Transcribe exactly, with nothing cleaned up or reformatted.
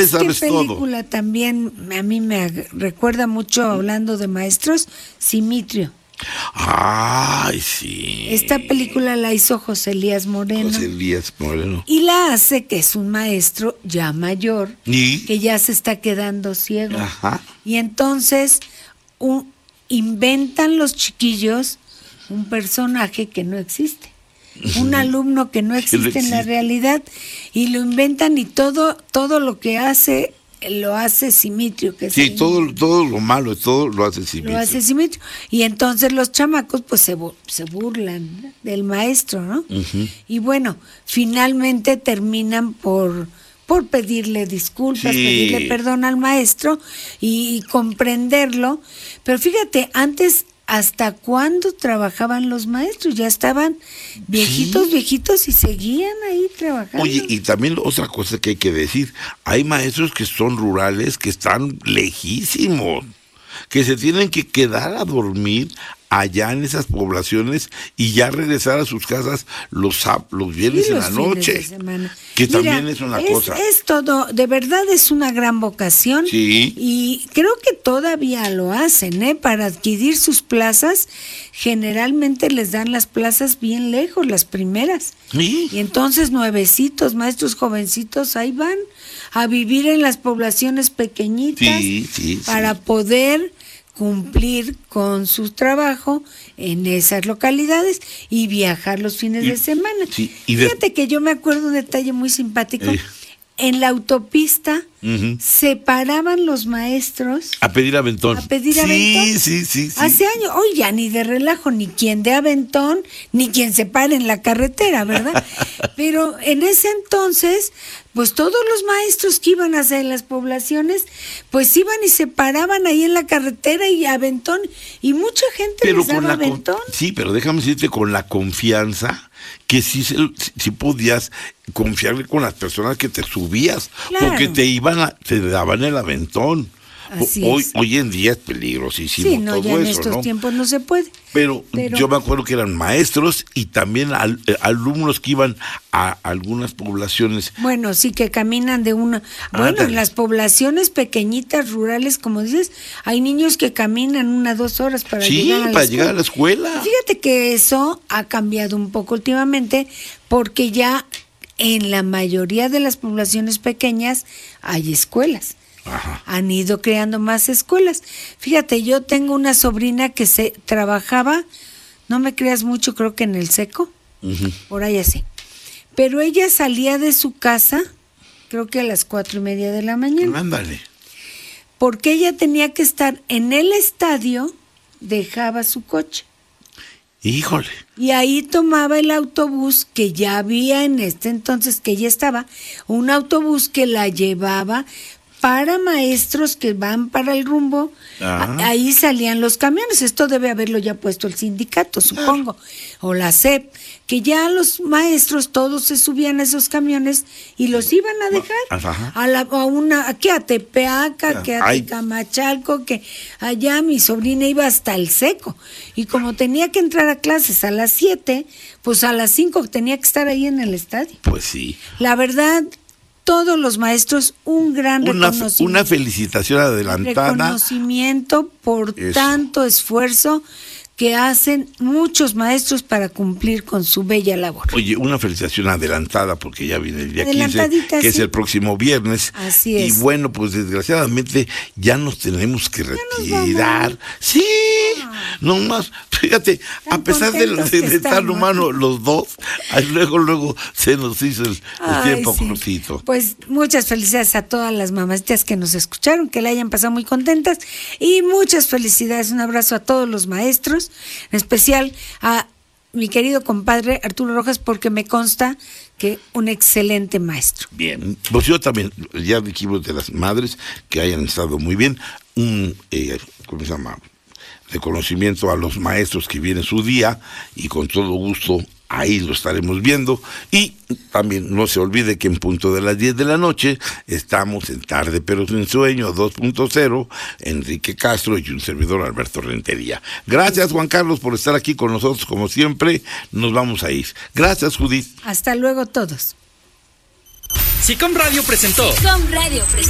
¿Sabes qué sabes película todo. también a mí me ag- recuerda mucho, hablando de maestros? Simitrio. Ay, sí. Esta película la hizo José Elías Moreno. José Elías Moreno. Y la hace, que es un maestro ya mayor, ¿Y? que ya se está quedando ciego. Ajá. Y entonces un- inventan los chiquillos un personaje que no existe. Un alumno que no existe en la existe. realidad. Y lo inventan, y todo, todo lo que hace, lo hace Simitrio. Que es Sí, el- todo, todo lo malo, todo lo hace Simitrio. lo hace Simitrio. Y entonces los chamacos pues se, bu- se burlan del maestro, ¿no? Ujú. Y bueno, finalmente terminan por, por pedirle disculpas, Sí. pedirle perdón al maestro y, y comprenderlo. Pero fíjate, antes, ¿hasta cuándo trabajaban los maestros? Ya estaban viejitos, Sí. viejitos y seguían ahí trabajando. Oye, y también otra cosa que hay que decir, hay maestros que son rurales, que están lejísimos, que se tienen que quedar a dormir allá en esas poblaciones y ya regresar a sus casas los, sáp- los viernes Y en los la fines noche, de semana. que Mira, también es una cosa. Es todo, de verdad es una gran vocación. Sí. Y creo que todavía lo hacen, ¿eh? Para adquirir sus plazas, generalmente les dan las plazas bien lejos, las primeras. Sí. Y entonces nuevecitos, maestros jovencitos, ahí van a vivir en las poblaciones pequeñitas Sí, sí, sí. para poder cumplir con su trabajo en esas localidades y viajar los fines Y- de semana. sí, y de- Fíjate que yo me acuerdo un detalle muy simpático. Eh. En la autopista Ujú. se paraban los maestros A pedir aventón. a pedir sí, aventón. Sí, sí, sí. Hace años, hoy ya ni de relajo, ni quien de aventón, ni quien se pare en la carretera, ¿verdad? Pero en ese entonces, pues todos los maestros que iban hacia las poblaciones, pues iban y se paraban ahí en la carretera y aventón, y mucha gente Pero les con daba la con- aventón. sí, pero déjame decirte con la confianza que sí, se- sí podías confiarle con las personas que te subías, Claro. porque te iban a, te daban el aventón. Así hoy, es. hoy en día es peligrosísimo Sí, no, todo ya en eso, estos ¿no? tiempos no se puede. Pero, Pero- yo me acuerdo que eran maestros y también al- eh, alumnos que iban a algunas poblaciones. Bueno, sí, que caminan de una... Bueno, Ándale. en las poblaciones pequeñitas, rurales, como dices, hay niños que caminan una, dos horas para Sí, llegar a la para escuela. llegar a la escuela. Fíjate que eso ha cambiado un poco últimamente, porque ya en la mayoría de las poblaciones pequeñas hay escuelas. Ajá. Han ido creando más escuelas. Fíjate, yo tengo una sobrina que se trabajaba, no me creas mucho, creo que en el Seco, Ujú. por ahí así. Pero ella salía de su casa, creo que a las cuatro y media de la mañana, Ándale. porque ella tenía que estar en el estadio, dejaba su coche. Híjole. Y ahí tomaba el autobús que ya había en este entonces, que ya estaba, un autobús que la llevaba para maestros que van para el rumbo. Ah. A- Ahí salían los camiones. Esto debe haberlo ya puesto el sindicato, supongo, o la S E P, que ya los maestros todos se subían a esos camiones y los iban a dejar Ajá. a, la, a una, aquí a Tepeaca, que a Ay. Tecamachalco, que allá mi sobrina iba hasta el Seco. Y como tenía que entrar a clases a las siete, pues a las cinco tenía que estar ahí en el estadio. Pues sí. La verdad, todos los maestros, un gran Una, reconocimiento. una felicitación adelantada. Reconocimiento por Eso. tanto esfuerzo que hacen muchos maestros para cumplir con su bella labor. Oye, una felicitación adelantada porque ya viene el día quince, Adelantadita, que es sí. el próximo viernes. Así es. Y bueno, pues desgraciadamente ya nos tenemos que nos retirar. vamos. Sí, no más. Fíjate, Tan a pesar de, contentos de, que de tan estamos. humanos los dos, ay, luego, luego se nos hizo el, el Ay, tiempo sí. cortito. Pues muchas felicidades a todas las mamacitas que nos escucharon, que la hayan pasado muy contentas, y muchas felicidades, un abrazo a todos los maestros, en especial a mi querido compadre Arturo Rojas, porque me consta que un excelente maestro. Bien, pues yo también, ya dijimos de las madres que hayan estado muy bien, un, eh, ¿cómo se llama? Reconocimiento a los maestros que viene su día y con todo gusto ahí lo estaremos viendo. Y también no se olvide que en punto de las diez de la noche estamos en Tarde pero sin sueño dos punto cero, Enrique Castro y un servidor Alberto Rentería. Gracias Juan Carlos por estar aquí con nosotros como siempre, nos vamos a ir. Gracias Judith. Hasta luego todos. SICOM Radio presentó SICOM Radio presentó